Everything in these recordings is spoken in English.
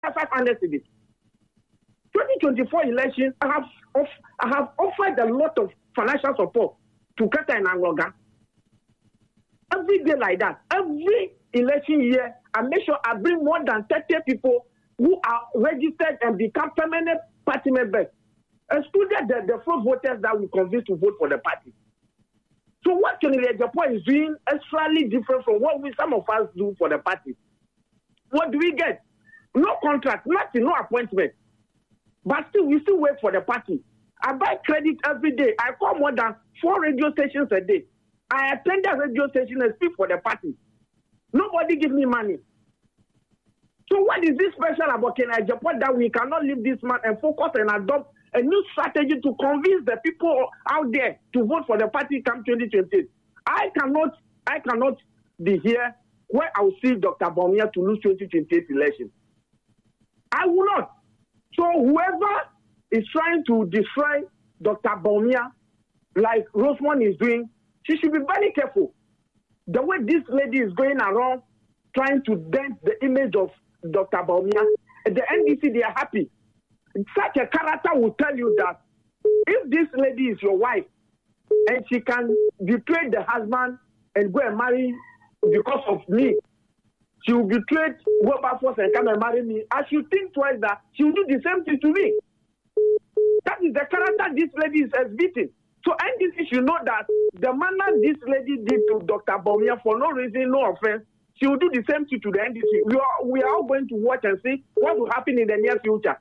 500 cedis. 2024 election, I have offered a lot of financial support to Kata and Angola. Every day like that, every election year, I make sure I bring more than 30 people who are registered and become permanent party members, excluded the first voters that we convince to vote for the party. So what Kennedy Agyapong is doing is slightly different from what some of us do for the party. What do we get? No contract, nothing, no appointment. But still, we still wait for the party. I buy credit every day. I call more than 4 radio stations a day. I attend the radio station and speak for the party. Nobody gives me money. So what is this special about Kennedy Agyapong that we cannot leave this man and focus and adopt a new strategy to convince the people out there to vote for the party come 2020? I cannot be here where I will see Dr. Bawumia to lose 2028 election. I will not. So whoever is trying to destroy Dr. Bawumia, like Rosemond is doing, she should be very careful. The way this lady is going around trying to dent the image of Dr. Bawumia, the NDC, they are happy. Such a character will tell you that if this lady is your wife and she can betray the husband and go and marry because of me, she will betray Wilberforce and come and marry me. I should think twice that she will do the same thing to me. That is the character this lady is exhibiting. So NDC should know that the manner this lady did to Dr. Bawumia for no reason, no offense, she will do the same thing to the NDC. We are all going to watch and see what will happen in the near future.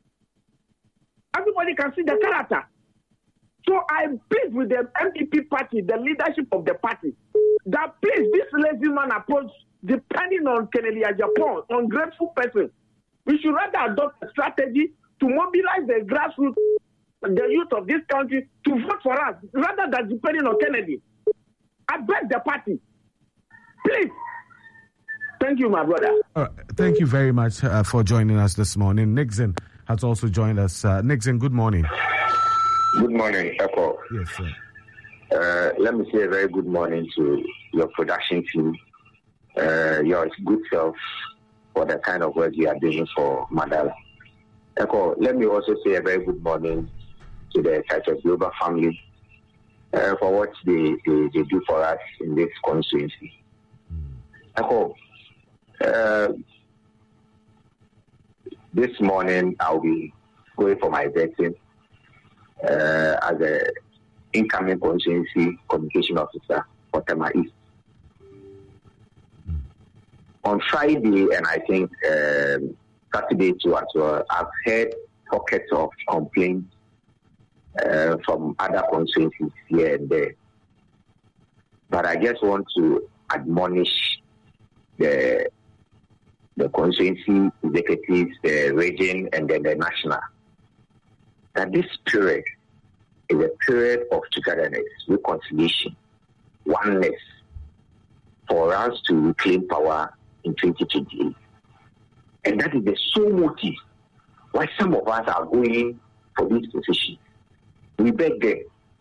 Everybody can see the character. So I'm pleased with the MPP party, the leadership of the party, that please, this lazy man approach, depending on Kennedy Agyapong, ungrateful person. We should rather adopt a strategy to mobilize the grassroots, the youth of this country to vote for us, rather than depending on Kennedy. I beg the party. Please. Thank you, my brother. All right. Thank you very much for joining us this morning. Nixon has also joined us. Nixon, good morning. Good morning, Echo. Yes, sir. Let me say a very good morning to your production team, your good self, for the kind of work you are doing for Madala. Echo, let me also say a very good morning to the Titus Global family for what they do for us in this constituency. Echo, this morning I'll be going for my vetting as an incoming constituency communication officer for Tema East. On Friday, and I think Saturday too as well, I've heard pockets of complaints from other constituencies here and there. But I just want to admonish the constituency executives, the region, and then the national, that this period is a period of togetherness, reconciliation, oneness, for us to reclaim power in 2028. And that is the sole motive why some of us are going for this position. We beg them.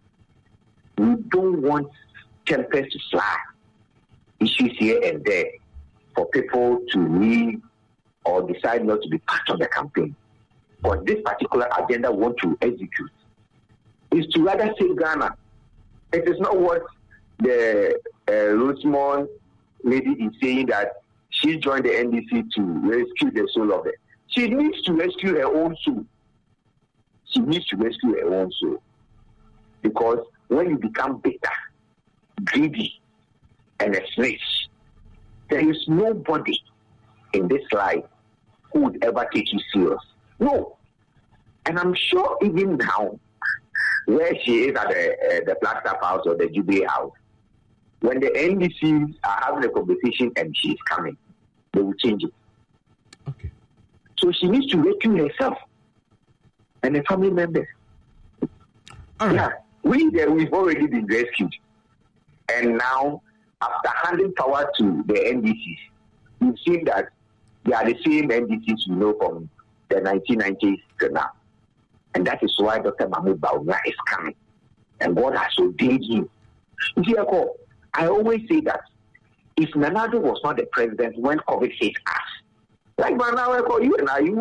We don't want tempers to fly, issues here and there, for people to leave or decide not to be part of the campaign. But this particular agenda we want to execute is to rather save Ghana. It is not what the Rosemond lady is saying, that she joined the NDC to rescue the soul of it. She needs to rescue her own soul. She needs to rescue her own soul. Because when you become bitter, greedy, and a snitch, there is nobody in this life who would ever take you serious. No. And I'm sure even now, where she is at the Flagstaff House or the Jubilee House, when the NDCs are having a conversation and she's coming, they will change it. Okay. So she needs to rescue herself and her family members. All right. Yeah, we've already been rescued. And now, after handing power to the NDCs, we've seen that they are the same NDCs we know from the 1990s to now. And that is why Dr. Mahmoud Bawumia is coming. And God has ordained him. You see, I always say that if Nana Addo was not the president when COVID hit us, Like man, now I call you and I